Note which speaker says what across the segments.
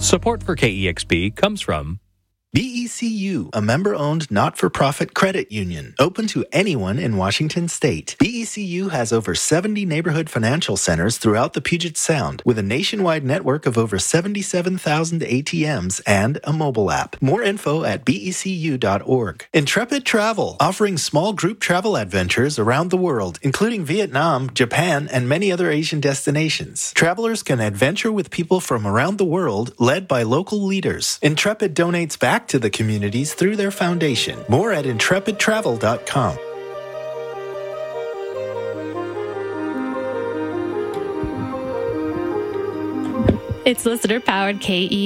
Speaker 1: Support for KEXP comes from
Speaker 2: BECU, a member-owned not-for-profit credit union, open to anyone in Washington state. BECU has over 70 neighborhood financial centers throughout the Puget Sound, with a nationwide network of over 77,000 ATMs and a mobile app. More info at becu.org. Intrepid Travel, offering small group travel adventures around the world, including Vietnam, Japan, and many other Asian destinations. Travelers can adventure with people from around the world, led by local leaders. Intrepid donates back to the communities through their foundation. More at intrepidtravel.com.
Speaker 3: It's listener-powered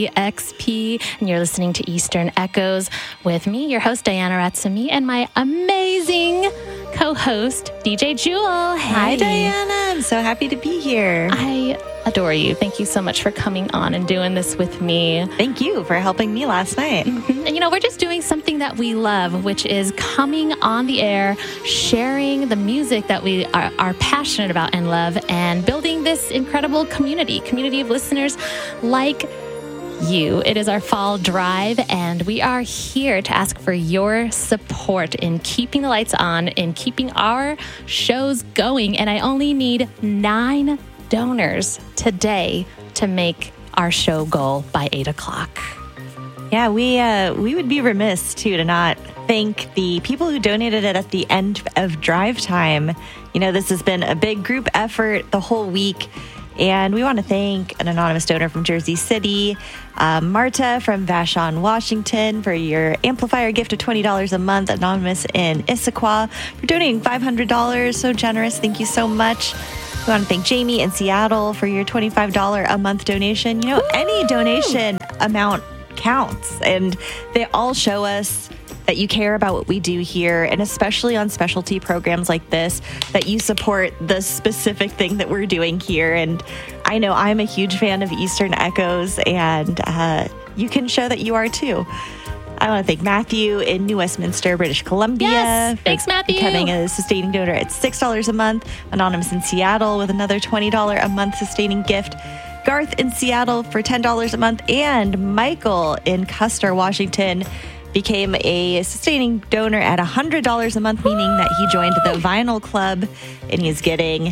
Speaker 3: KEXP, and you're listening to Eastern Echoes with me, your host, Diana Ratsumi, and my amazing co-host, DJ Jewel. Hey.
Speaker 4: Hi, Diana. I'm so happy to be here.
Speaker 3: I adore you. Thank you so much for coming on and doing this with me.
Speaker 4: Thank you for helping me last night.
Speaker 3: Mm-hmm. And, we're just doing something that we love, which is coming on the air, sharing the music that we are passionate about and love, and building this incredible community of listeners like you. It is our fall drive, and we are here to ask for your support in keeping the lights on, in keeping our shows going. And I only need 9 donors today to make our show goal by 8 o'clock.
Speaker 4: Yeah, we would be remiss to not thank the people who donated it at the end of drive time. This has been a big group effort the whole week. And we want to thank an anonymous donor from Jersey City, Marta from Vashon, Washington, for your amplifier gift of $20 a month, anonymous in Issaquah, for donating $500. So generous. Thank you so much. We want to thank Jamie in Seattle for your $25 a month donation. Any donation amount counts, and they all show us that you care about what we do here, and especially on specialty programs like this, that you support the specific thing that we're doing here. And I know I'm a huge fan of Eastern Echoes, and you can show that you are too. I want to thank Matthew in New Westminster, British Columbia.
Speaker 3: Yes, thanks, Matthew.
Speaker 4: Becoming a sustaining donor at $6 a month. Anonymous in Seattle with another $20 a month sustaining gift. Garth in Seattle for $10 a month. And Michael in Custer, Washington, became a sustaining donor at $100 a month, meaning that he joined the Vinyl Club, and he's getting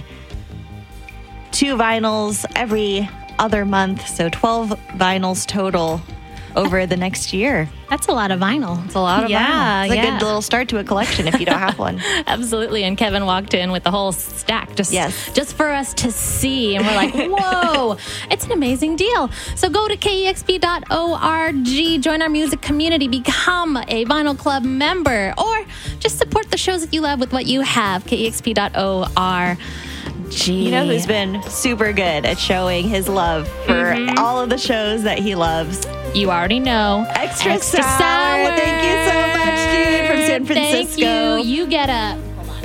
Speaker 4: 2 vinyls every other month, so 12 vinyls total over the next year.
Speaker 3: That's a lot of vinyl.
Speaker 4: It's a lot of vinyl. It's a good little start to a collection if you don't have one.
Speaker 3: Absolutely. And Kevin walked in with the whole stack just for us to see. And we're like, whoa, it's an amazing deal. So go to KEXP.org, join our music community, become a Vinyl Club member, or just support the shows that you love with what you have. KEXP.org.
Speaker 4: You know who's been super good at showing his love for all of the shows that he loves?
Speaker 3: You already know.
Speaker 4: Extra Sour. Thank you so much, dude, from San Francisco.
Speaker 3: Thank you. You get a...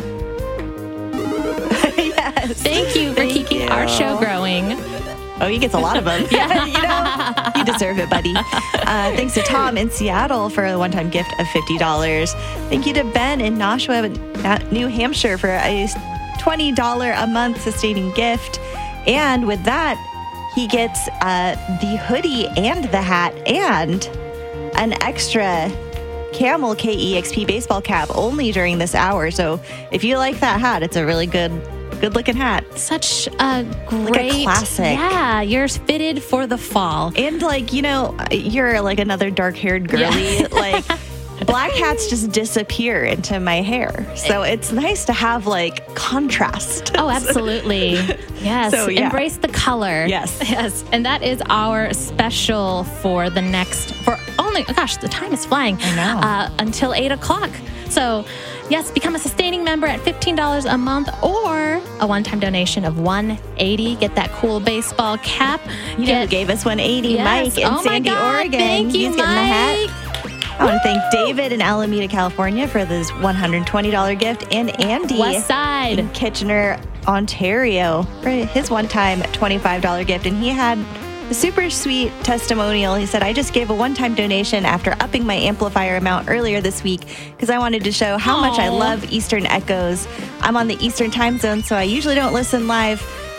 Speaker 4: Yes.
Speaker 3: Thank you for keeping our show growing.
Speaker 4: Oh, he gets a lot of them.
Speaker 3: Yeah.
Speaker 4: You deserve it, buddy. Thanks to Tom in Seattle for a one-time gift of $50. Thank you to Ben in Nashua, New Hampshire, for a $20 a month sustaining gift. And with that, he gets the hoodie and the hat and an extra Camel KEXP baseball cap only during this hour. So if you like that hat, it's a really good looking hat.
Speaker 3: Such a great,
Speaker 4: like a classic.
Speaker 3: Yeah, you're fitted for the fall.
Speaker 4: And you're like another dark-haired girly.
Speaker 3: Yeah.
Speaker 4: Like black hats just disappear into my hair. So it's nice to have contrast.
Speaker 3: Oh, absolutely. Yes.
Speaker 4: So, yeah.
Speaker 3: Embrace the color.
Speaker 4: Yes.
Speaker 3: Yes. And that is our special for the time is flying.
Speaker 4: I know.
Speaker 3: Until 8 o'clock. So yes, become a sustaining member at $15 a month or a one-time donation of $180. Get that cool baseball cap.
Speaker 4: Who gave us $180?
Speaker 3: Yes.
Speaker 4: Mike in Sandy, Oregon.
Speaker 3: Thank you,
Speaker 4: He's getting the
Speaker 3: Mike.
Speaker 4: hat. I want to thank David in Alameda, California for this $120 gift, and Andy
Speaker 3: West Side
Speaker 4: in Kitchener, Ontario for his one-time $25 gift. And he had a super sweet testimonial. He said, I just gave a one-time donation after upping my amplifier amount earlier this week because I wanted to show how much I love Eastern Echoes. I'm on the Eastern time zone, so I usually don't listen live,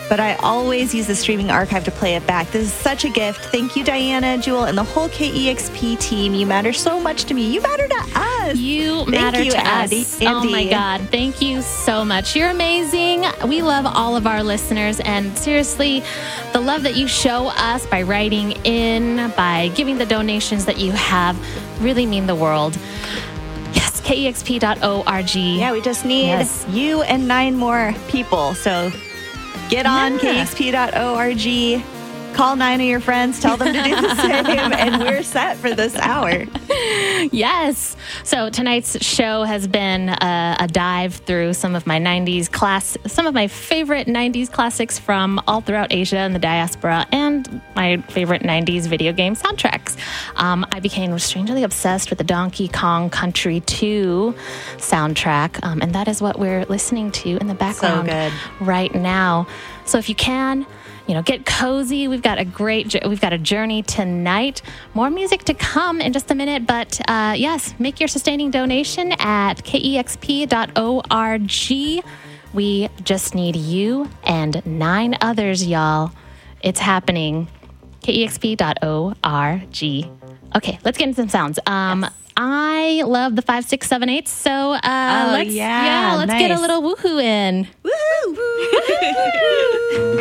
Speaker 4: but I always use the streaming archive to play it back. This is such a gift. Thank you, Diana, Jewel, and the whole KEXP team. You matter so much to me. You matter to us.
Speaker 3: You matter to us. Oh my God. Thank you so much. You're amazing. We love all of our listeners. And seriously, the love that you show us by writing in, by giving the donations that you have, really mean the world. Yes, KEXP.org.
Speaker 4: Yeah, we just need you and 9 more people. So get on KEXP.org. Call 9 of your friends, tell them to do the same, and we're set for this hour.
Speaker 3: Yes. So tonight's show has been a dive through some of my favorite 90s classics from all throughout Asia and the diaspora, and my favorite 90s video game soundtracks. I became strangely obsessed with the Donkey Kong Country 2 soundtrack, and that is what we're listening to in the background right now. So if you can, get cozy. We've got a journey tonight. More music to come in just a minute, but yes, make your sustaining donation at KEXP.org. We just need you and 9 others, y'all. It's happening. KEXP.org. Okay, let's get into some sounds. I love the 5, 6, 7, 8. So let's get a little woohoo in.
Speaker 4: Woohoo!